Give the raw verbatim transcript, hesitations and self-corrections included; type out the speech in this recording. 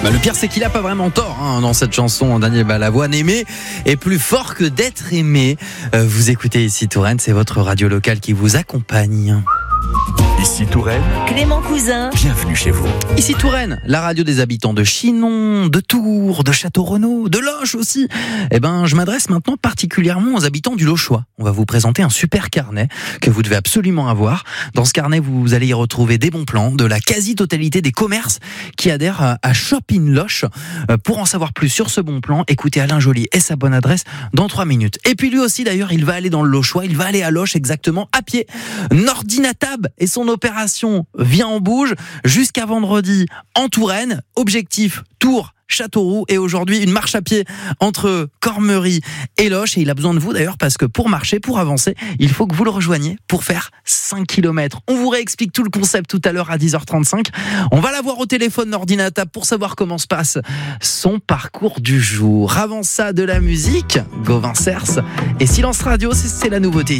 Bah, le pire, c'est qu'il a pas vraiment tort hein, dans cette chanson. Daniel Balavoine, aimer est plus fort que d'être aimé. Euh, vous écoutez ici Touraine, c'est votre radio locale qui vous accompagne. Ici Touraine, Clément Cousin, bienvenue chez vous. Ici Touraine, la radio des habitants de Chinon, de Tours, de Château-Renaud, de Loches aussi. Eh ben, je m'adresse maintenant particulièrement aux habitants du Lochois. On va vous présenter un super carnet que vous devez absolument avoir. Dans ce carnet, vous allez y retrouver des bons plans de la quasi-totalité des commerces qui adhèrent à Shop in Loche. Pour en savoir plus sur ce bon plan, écoutez Alain Joly et sa bonne adresse dans trois minutes. Et puis lui aussi d'ailleurs, il va aller dans le Lochois, il va aller à Loche exactement à pied. Nordinatab et son opération Viens en bouge jusqu'à vendredi en Touraine. Objectif Tours, Châteauroux, et aujourd'hui une marche à pied entre Cormery et Loche. Et il a besoin de vous d'ailleurs parce que pour marcher, pour avancer, il faut que vous le rejoigniez pour faire cinq kilomètres. On vous réexplique tout le concept tout à l'heure à dix heures trente-cinq. On va l'avoir au téléphone, Nordinatab, pour savoir comment se passe son parcours du jour. Avant ça, de la musique, Gauvin Cers et Silence Radio, c'est, c'est la nouveauté.